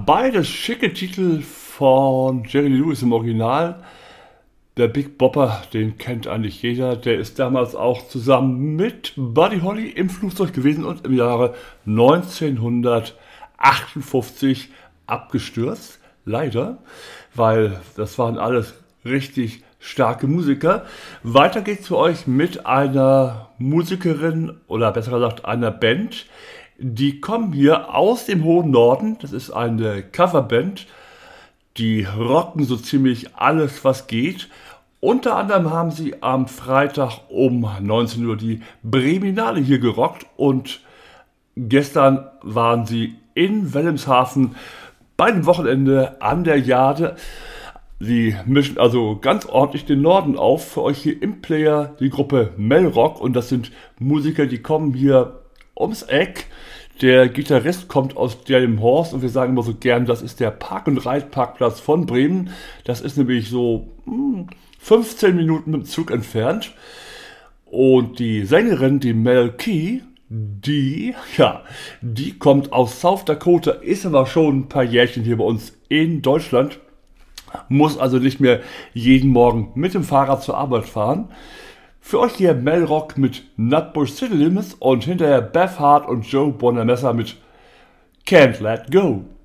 beides schicke Titel von Jerry Lee Lewis im Original. Der Big Bopper, den kennt eigentlich jeder. Der ist damals auch zusammen mit Buddy Holly im Flugzeug gewesen und im Jahre 1958 abgestürzt. Leider, weil das waren alles richtig starke Musiker. Weiter geht's für euch mit einer Musikerin oder besser gesagt einer Band. Die kommen hier aus dem hohen Norden. Das ist eine Coverband. Die rocken so ziemlich alles, was geht. Unter anderem haben sie am Freitag um 19 Uhr die Breminale hier gerockt und gestern waren sie in Wilhelmshaven bei dem Wochenende an der Jade. Sie mischen also ganz ordentlich den Norden auf. Für euch hier im Player die Gruppe Melrock und das sind Musiker, die kommen hier ums Eck. Der Gitarrist kommt aus Delmenhorst und wir sagen immer so gern, das ist der Park- und Reitparkplatz von Bremen. Das ist nämlich so 15 Minuten mit dem Zug entfernt. Und die Sängerin, die Mel Key, die kommt aus South Dakota, ist aber schon ein paar Jährchen hier bei uns in Deutschland. Muss also nicht mehr jeden Morgen mit dem Fahrrad zur Arbeit fahren. Für euch hier Melrock mit Nutbush City Limits und hinterher Beth Hart und Joe Bonamessa mit Can't Let Go.